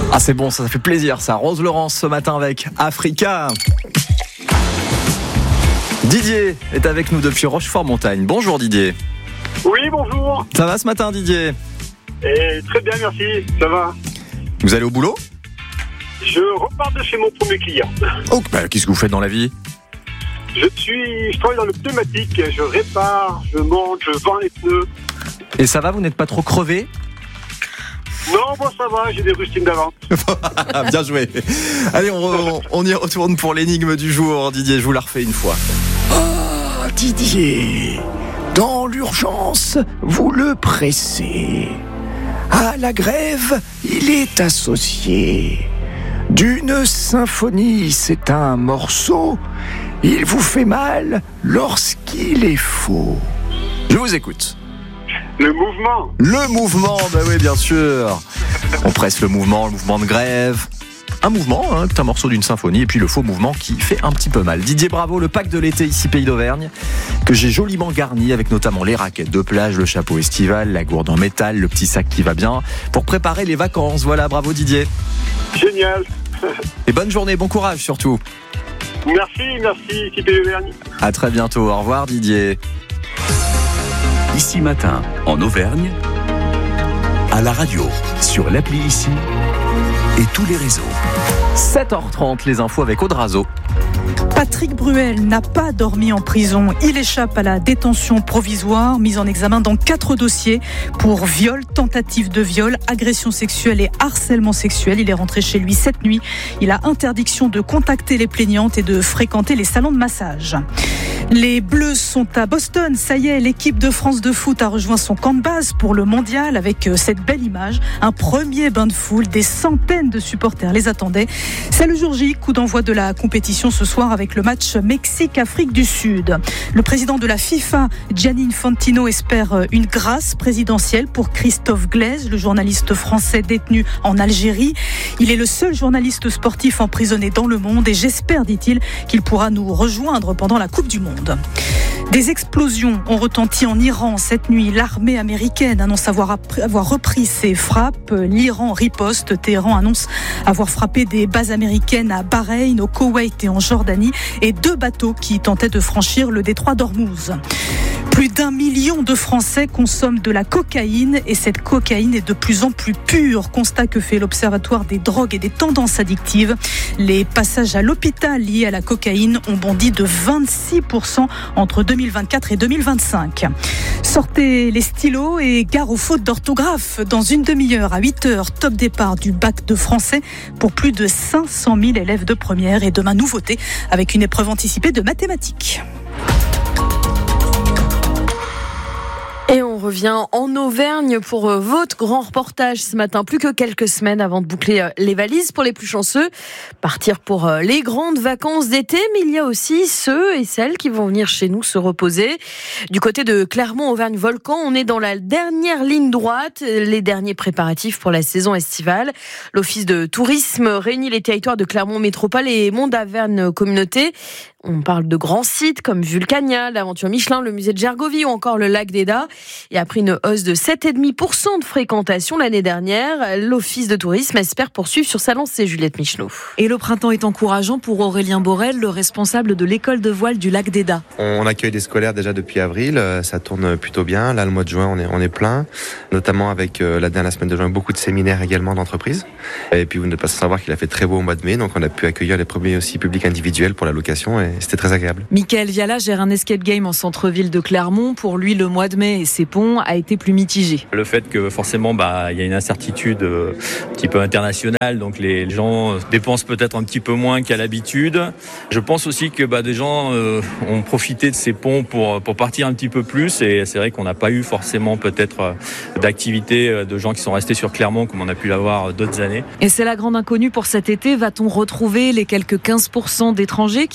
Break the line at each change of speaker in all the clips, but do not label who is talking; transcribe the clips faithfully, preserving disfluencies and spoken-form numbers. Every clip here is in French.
Ah c'est bon, ça, ça fait plaisir ça. Rose Laurence ce matin avec Africa. Didier est avec nous depuis Rochefort-Montagne. Bonjour Didier.
Oui, bonjour.
Ça va ce matin Didier?
Et très bien, merci. Ça va.
Vous allez au boulot?
Je repars de chez mon premier client.
Oh, bah, qu'est-ce que vous faites dans la vie?
Je suis, je travaille dans le pneumatique. Je répare, je monte, je vends les pneus.
Et ça va, vous n'êtes pas trop crevé?
Non, bon, ça va, j'ai des rustines d'avance.
Bien joué. Allez, on, on y retourne pour l'énigme du jour. Didier, je vous la refais une fois.
Oh, Didier, dans l'urgence, vous le pressez. À la grève, il est associé. D'une symphonie, c'est un morceau. Il vous fait mal lorsqu'il est faux.
Je vous écoute.
Le mouvement.
Le mouvement, bah oui, bien sûr. On presse le mouvement, le mouvement de grève. Un mouvement, hein, un morceau d'une symphonie, et puis le faux mouvement qui fait un petit peu mal. Didier, bravo, le pack de l'été ici Pays d'Auvergne, que j'ai joliment garni avec notamment les raquettes de plage, le chapeau estival, la gourde en métal, le petit sac qui va bien, pour préparer les vacances. Voilà, bravo Didier.
Génial.
Et bonne journée, bon courage surtout.
Merci, merci ici Pays d'Auvergne.
À très bientôt, au revoir Didier.
Ici Matin, en Auvergne, à la radio, sur l'appli Ici et tous les réseaux.
sept heures trente, les infos avec Audrazo.
Patrick Bruel n'a pas dormi en prison. Il échappe à la détention provisoire, mis en examen dans quatre dossiers pour viol, tentative de viol, agression sexuelle et harcèlement sexuel. Il est rentré chez lui cette nuit. Il a interdiction de contacter les plaignantes et de fréquenter les salons de massage. Les Bleus sont à Boston. Ça y est, l'équipe de France de foot a rejoint son camp de base pour le mondial avec cette belle image. Un premier bain de foule, des centaines de supporters les attendaient. C'est le jour J, coup d'envoi de la compétition ce soir avec le match Mexique-Afrique du Sud. Le président de la FIFA, Gianni Infantino, espère une grâce présidentielle pour Christophe Glaise, le journaliste français détenu en Algérie. Il est le seul journaliste sportif emprisonné dans le monde et j'espère, dit-il, qu'il pourra nous rejoindre pendant la Coupe du Monde. Des explosions ont retenti en Iran cette nuit. L'armée américaine annonce avoir, avoir repris ses frappes. L'Iran riposte. Téhéran annonce avoir frappé des bases américaines à Bahreïn, au Koweït et en Jordanie et deux bateaux qui tentaient de franchir le détroit d'Ormuz. Plus d'un million de Français consomment de la cocaïne et cette cocaïne est de plus en plus pure. Constat que fait l'Observatoire des drogues et des tendances addictives. Les passages à l'hôpital liés à la cocaïne ont bondi de vingt-six pour cent entre deux mille vingt-quatre et deux mille vingt-cinq. Sortez les stylos et gare aux fautes d'orthographe. Dans une demi-heure à huit heures, top départ du bac de français pour plus de cinq cent mille élèves de première et demain nouveauté avec une épreuve anticipée de mathématiques.
Et on revient en Auvergne pour votre grand reportage ce matin. Plus que quelques semaines avant de boucler les valises pour les plus chanceux. Partir pour les grandes vacances d'été, mais il y a aussi ceux et celles qui vont venir chez nous se reposer. Du côté de Clermont-Auvergne-Volcan, on est dans la dernière ligne droite, les derniers préparatifs pour la saison estivale. L'Office de tourisme réunit les territoires de Clermont Métropole et Mont-d'Auvergne Communauté. On parle de grands sites comme Vulcania, l'Aventure Michelin, le musée de Gergovie ou encore le lac d'Eda. Et après une hausse de sept virgule cinq pour cent de fréquentation l'année dernière, l'Office de tourisme espère poursuivre sur sa lancée, Juliette Michneau.
Et le printemps est encourageant pour Aurélien Borel, le responsable de l'école de voile du lac d'Eda.
On accueille des scolaires déjà depuis avril, ça tourne plutôt bien. Là, le mois de juin, on est, on est plein, notamment avec euh, la dernière semaine de juin, beaucoup de séminaires également d'entreprises. Et puis vous n'êtes pas sans savoir qu'il a fait très beau au mois de mai, donc on a pu accueillir les premiers aussi publics individuels pour la location et c'était très agréable.
Michael Viala gère un escape game en centre-ville de Clermont. Pour lui, le mois de mai et ses ponts a été plus mitigé.
Le fait que forcément, bah, il y a une incertitude euh, un petit peu internationale, donc les gens dépensent peut-être un petit peu moins qu'à l'habitude. Je pense aussi que bah, des gens euh, ont profité de ces ponts pour, pour partir un petit peu plus et c'est vrai qu'on n'a pas eu forcément peut-être euh, d'activité euh, de gens qui sont restés sur Clermont comme on a pu l'avoir d'autres années.
Et c'est la grande inconnue pour cet été. Va-t-on retrouver les quelques quinze pour cent d'étrangers qui viennent habiter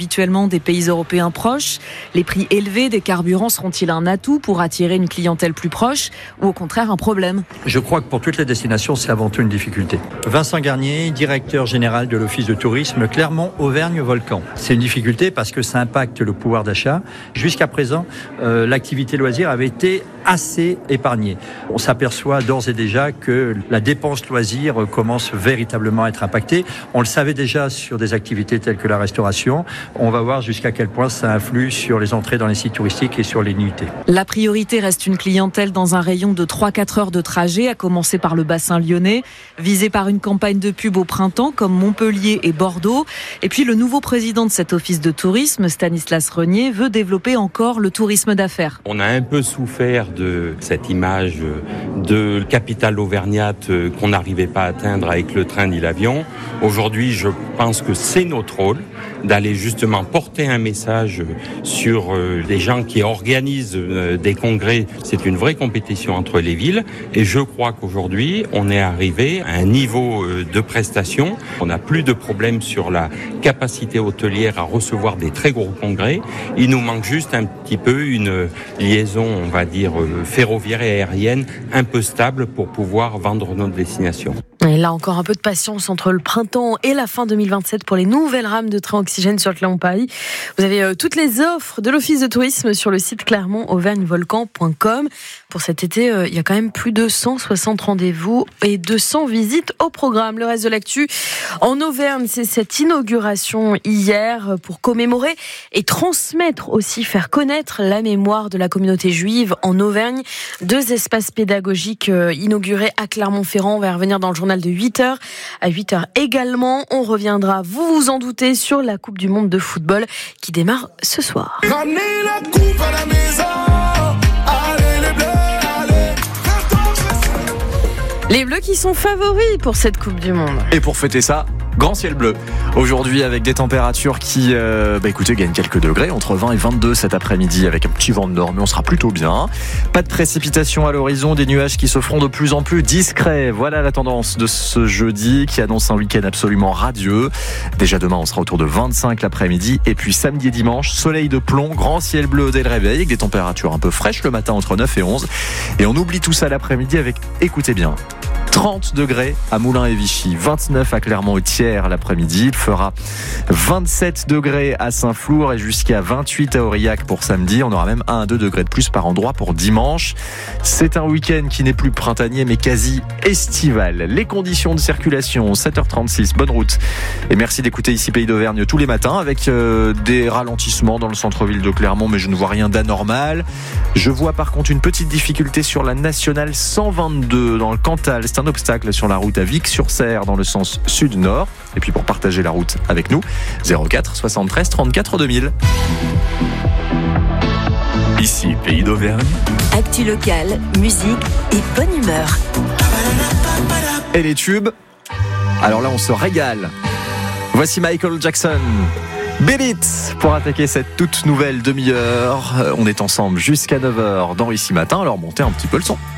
habituellement des pays européens proches. Les prix élevés des carburants seront-ils un atout pour attirer une clientèle plus proche ou au contraire un problème ?
Je crois que pour toutes les destinations, c'est avant tout une difficulté. Vincent Garnier, directeur général de l'Office de tourisme Clermont-Auvergne-Volcan. C'est une difficulté parce que ça impacte le pouvoir d'achat. Jusqu'à présent, euh, l'activité loisir avait été assez épargnée. On s'aperçoit d'ores et déjà que la dépense loisir commence véritablement à être impactée. On le savait déjà sur des activités telles que la restauration. On va voir jusqu'à quel point ça influe sur les entrées dans les sites touristiques et sur les nuitées.
La priorité reste une clientèle dans un rayon de trois à quatre heures de trajet, à commencer par le bassin lyonnais, visé par une campagne de pub au printemps comme Montpellier et Bordeaux. Et puis le nouveau président de cet office de tourisme, Stanislas Renier, veut développer encore le tourisme d'affaires.
On a un peu souffert de cette image de capitale auvergnate qu'on n'arrivait pas à atteindre avec le train ni l'avion. Aujourd'hui, je pense que c'est notre rôle d'aller justement porter un message sur les gens qui organisent des congrès. C'est une vraie compétition entre les villes et je crois qu'aujourd'hui, on est arrivé à un niveau de prestation. On n'a plus de problème sur la capacité hôtelière à recevoir des très gros congrès. Il nous manque juste un petit peu une liaison, on va dire, ferroviaire et aérienne un peu stable pour pouvoir vendre notre destination.
Et là encore un peu de patience entre le printemps et la fin deux mille vingt-sept pour les nouvelles rames de train oxygène sur Clermont-Paris. Vous avez euh, toutes les offres de l'Office de tourisme sur le site clermont auvergne volcan point com. Pour cet été, euh, il y a quand même plus de cent soixante rendez-vous et deux cents visites au programme. Le reste de l'actu en Auvergne, c'est cette inauguration hier pour commémorer et transmettre aussi, faire connaître la mémoire de la communauté juive en Auvergne. Deux espaces pédagogiques euh, inaugurés à Clermont-Ferrand. On va revenir dans le journal de huit heures. À huit heures également, on reviendra, vous vous en doutez, sur la Coupe du Monde de football qui démarre ce soir.
Ramenez la coupe à la maison. Allez les bleus, allez.
Les Bleus qui sont favoris pour cette Coupe du Monde.
Et pour fêter ça, grand ciel bleu. Aujourd'hui avec des températures qui, euh, bah écoutez, gagnent quelques degrés, entre vingt et vingt-deux cet après-midi avec un petit vent de nord, mais on sera plutôt bien. Pas de précipitations à l'horizon, des nuages qui se feront de plus en plus discrets. Voilà la tendance de ce jeudi qui annonce un week-end absolument radieux. Déjà demain, on sera autour de vingt-cinq l'après-midi. Et puis samedi et dimanche, soleil de plomb, grand ciel bleu dès le réveil avec des températures un peu fraîches le matin entre neuf et onze. Et on oublie tout ça l'après-midi avec, écoutez bien, trente degrés à Moulins et Vichy, vingt-neuf à Clermont-Thiers l'après-midi. Il fera vingt-sept degrés à Saint-Flour et jusqu'à vingt-huit à Aurillac pour samedi. On aura même un à deux degrés de plus par endroit pour dimanche. C'est un week-end qui n'est plus printanier mais quasi estival. Les conditions de circulation, sept heures trente-six, bonne route. Et merci d'écouter ici Pays d'Auvergne tous les matins avec euh, des ralentissements dans le centre-ville de Clermont, mais je ne vois rien d'anormal. Je vois par contre une petite difficulté sur la nationale cent vingt-deux dans le Cantal. C'est un obstacle sur la route à Vic-sur-Serre dans le sens sud-nord. Et puis pour partager la route avec nous, zéro quatre soixante-treize trente-quatre deux mille.
Ici Pays d'Auvergne.
Actu locale, musique et bonne humeur.
Et les tubes, alors là on se régale. Voici Michael Jackson, Beat It, pour attaquer cette toute nouvelle demi-heure. On est ensemble jusqu'à neuf heures dans Ici Matin, alors montez un petit peu le son.